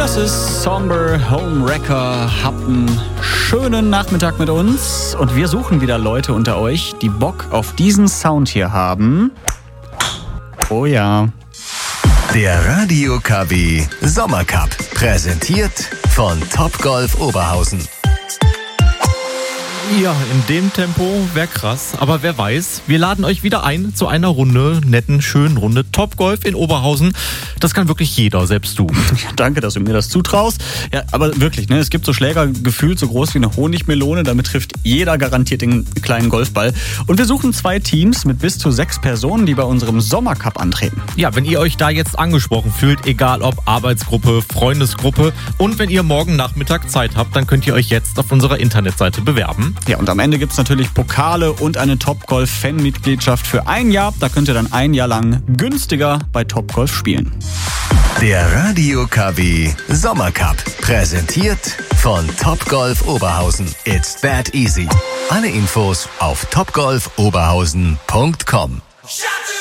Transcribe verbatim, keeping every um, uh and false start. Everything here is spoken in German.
Das ist Somber Homewrecker. Habt einen schönen Nachmittag mit uns. Und wir suchen wieder Leute unter euch, die Bock auf diesen Sound hier haben. Oh ja. Der Radio K W Sommercup. Präsentiert von Topgolf Oberhausen. Ja, in dem Tempo wäre krass. Aber wer weiß, wir laden euch wieder ein zu einer Runde, netten, schönen Runde Topgolf in Oberhausen. Das kann wirklich jeder, selbst du. Ja, danke, dass du mir das zutraust. Ja, aber wirklich, ne, es gibt so Schläger gefühlt so groß wie eine Honigmelone. Damit trifft jeder garantiert den kleinen Golfball. Und wir suchen zwei Teams mit bis zu sechs Personen, die bei unserem Sommercup antreten. Ja, wenn ihr euch da jetzt angesprochen fühlt, egal ob Arbeitsgruppe, Freundesgruppe und wenn ihr morgen Nachmittag Zeit habt, dann könnt ihr euch jetzt auf unserer Internetseite bewerben. Ja, und am Ende gibt's natürlich Pokale und eine Topgolf-Fan-Mitgliedschaft für ein Jahr. Da könnt ihr dann ein Jahr lang günstiger bei Topgolf spielen. Der Radio K W Sommercup. Präsentiert von Topgolf Oberhausen. It's that easy. Alle Infos auf topgolf oberhausen punkt com.